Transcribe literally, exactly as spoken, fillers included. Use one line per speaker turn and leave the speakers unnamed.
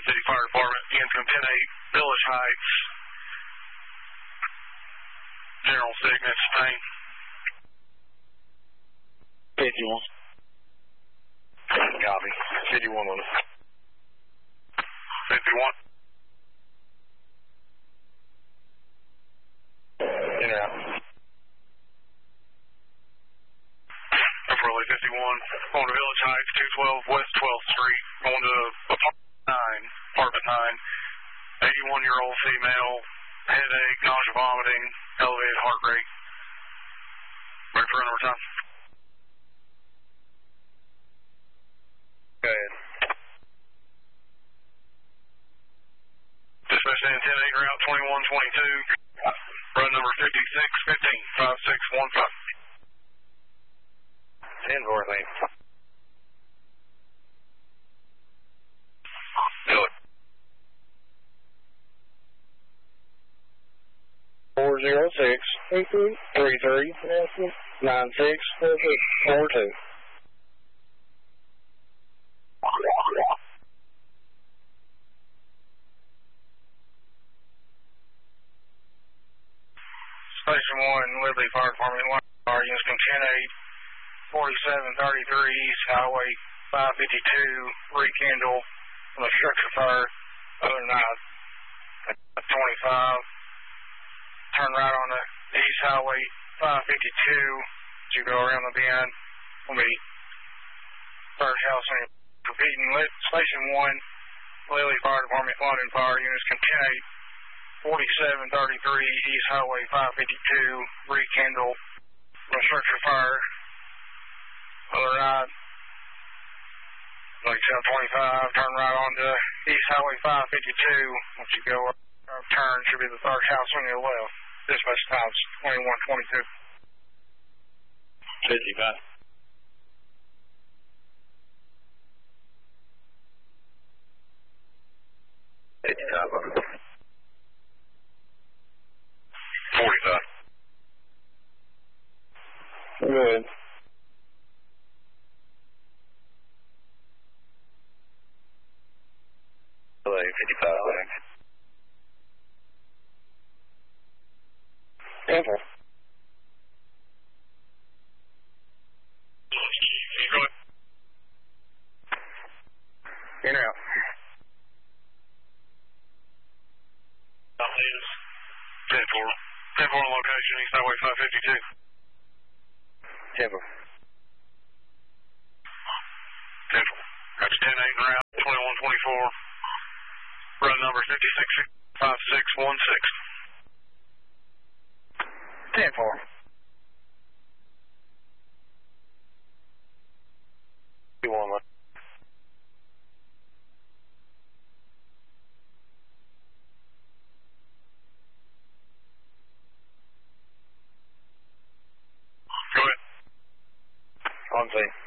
City Fire Department, Income ten eight, Village Heights. General sickness, pain.
fifty-one.
Copy. fifty-one on it. fifty-one. In or out. Approximately fifty-one. Going to Village Heights, two twelve West twelfth Street. Going to apartment nine. Apartment nine. eighty-one-year-old female. Headache, nausea, vomiting, elevated heart rate. Ready for another time? Go ahead. Dispatch in ten eight, route twenty-one twenty-two. Road number fifty-six fifteen, five six one five. ten four, thank you. Do it.
four zero six, three three, nine six, four two.
Station one, Liberty Fire Department, one car, units from ten eight, forty-seven thirty-three East Highway five fifty-two, rekindle from a structure fire, other night, twenty-five. Turn right on the East Highway five fifty-two, as you go around the bend, will be third house on your repeating Station one, Lily Fire Department, London Fire, units from ten eight, forty-seven thirty-three East Highway five fifty-two, rekindle from a structure fire, other night, like seven twenty-five, turn right on to East Highway five fifty-two, once you go up, turn, should be the third house on your left. Dispatch times twenty-one twenty-two.
fifty-five.
fifty-five. forty-five.
Go ahead.
fifty-five, thanks.
ten four.
Go ahead. In or out? ten four. ten four location, East Highway five fifty-two.
ten four.
ten four. Got you ten eight and route, twenty-one twenty-four. Road number fifty-six five six one six. ten four. One left. Go ahead.
On scene.